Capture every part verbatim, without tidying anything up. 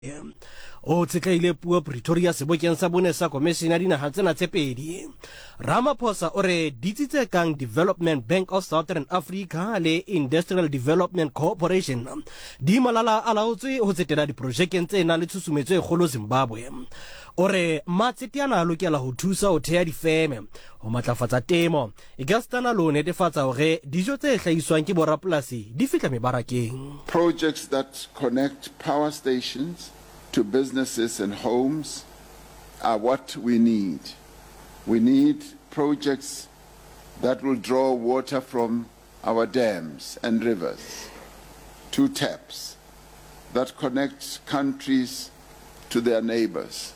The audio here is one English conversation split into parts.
o tsetlaile puo Pretoria sebokeng sa bone sa komishene ya dinaga tsena tse pedi. Ramaphosa o re ditsitse kang Development Bank of Southern Africa le Industrial Development Corporation di malala a laotswe ho tsetela diprojekeng tse nang le tshusumetso e kgolo Zimbabwe. O re matsetiana a lokela ho thusa ho thea difeme ho matlafatsa temo e ka stana lo netefatsa hore dijo tse hlahiswang ke borapolasi di fihla mebarakeng. Projects that connect power stations to businesses and homes are what we need. We need projects that will draw water from our dams and rivers to taps that connect countries to their neighbors.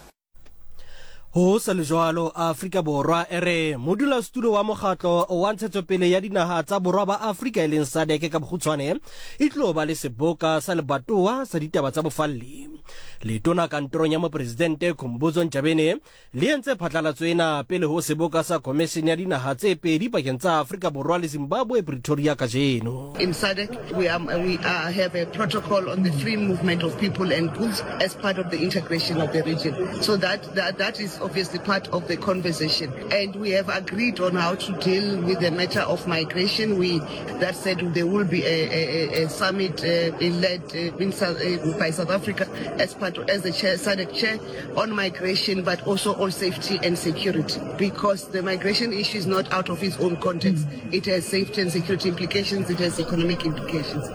Ho sa le jwalo Afrika Borwa ere modula studio wa mokgatlo wa ntshetsopele ya dinaga tsa borwa ba Afrika e leng S A D C ka bokgutshwane e tlo ba le seboka sa lebatoa sa ditaba tsa bofalli. Letona kantorong ya mopresidente Khumbudzo Ntshavheni le entse phatlalatswe ena pele ho seboka sa komishene ya dinaga tse pedi pakeng tsa Afrika Borwa le Zimbabwe Pretoria kajeno. In S A D C we are, we are, have a protocol on the free movement of people and goods as part of the integration of the region. So that that, that is obviously part of the conversation, and we have agreed on how to deal with the matter of migration. We that said there will be a, a, a summit uh, led uh, in South, uh, by South Africa as part of, as the chair, S A D C chair on migration, but also on safety and security, because the migration issue is not out of its own context. It has safety and security implications. It has economic implications.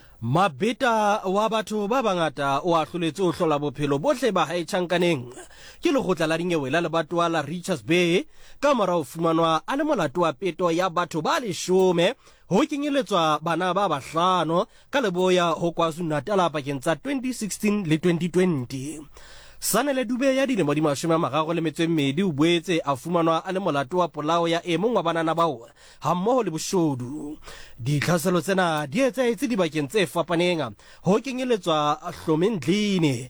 Mabeta wa batho ba bangata o a hloletse o hlola bophelo bohle ba hae tjhankaneng ke lekgotla la dinyewe la lebatowa la Richards Bay ka mora o fumanwa a le molato wa peto ya batho ba leshome ho kenyeletswa bana ba bahlano ka leboya ho KwaZulu-Natal pakeng tsa twenty sixteen le twenty twenty. Sanele Dube ya dilemo di mashome a mararo le metso e mmedi o boetse a fumanwa a le molato wa polao ya e mong wa banana bao ha mmoho le boshodu. Ditlhaselo tsena di etsahetse dibakeng tse fapaneng ho kenyeletswa Hlomendlini,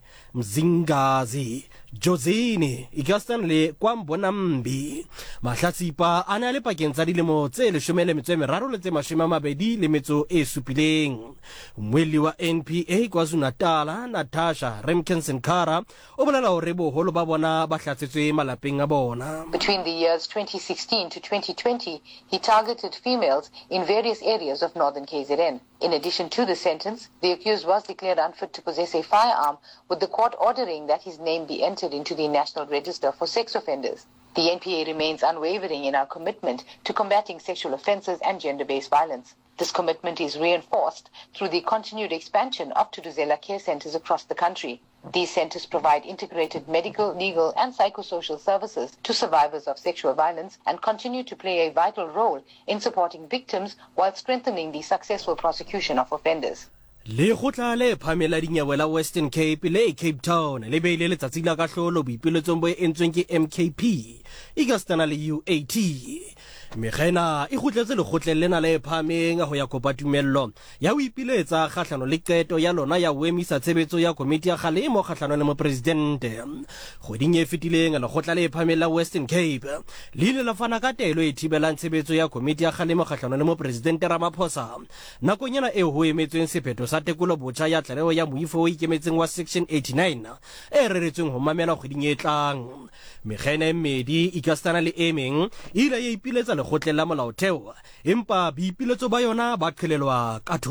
Mzingazi, Jozini, Igastan le Kwambonambi. Mahlatsipa a na le pakeng tsa dilemo tse leshome le metso e meraro le tse mashome a mabedi le metso e supileng. Mweli wa N P A KwaZulu-Natal Natasha Remkinson Kara o bolela hore boholo ba bona ba hlatsetswe malapeng a bona. Between the years twenty sixteen to twenty twenty, he targeted females in various areas of northern K Z N. In addition to the sentence, the accused was declared unfit to possess a firearm, with the court ordering that his name be entered into the National Register for Sex Offenders. The N P A remains unwavering in our commitment to combating sexual offences and gender-based violence. This commitment is reinforced through the continued expansion of Thuthuzela care centres across the country. These centres provide integrated medical, legal and psychosocial services to survivors of sexual violence and continue to play a vital role in supporting victims while strengthening the successful prosecution of offenders. Le khotla le phamela dinyewe la Western Cape le Cape Town le beile letsatsi la kahlolo boipeletsong bo entsweng ke M K P e ka stana le U A T. Mekgena e khutletse le khotleng lena le phameng ho ya kopa tumello ya ho ipiletsa kgahlano le qeto ya lona ya ho emisa tshebetso ya komiti ya kgalemo kgahlano le mopresidente. Kgoding e fetileng le khotla le phamela Western Cape le ile la fana ka telo e thibelang tshebetso ya komiti ya kgalemo kgahlano le mopresidente Ramaphosa nakong yana eo ho emetsweng sephetho sa tekolo botjha ya tlaleho ya moifo o ikemetseng wa section eighty-nine e reretsweng ho mamela kgoding e tlang. Mekgena e mmedi ikastana le emeng ile ya ipiletsa lekgotleng la molaotheo empa boipiletso ba yona ba qhelelwa ka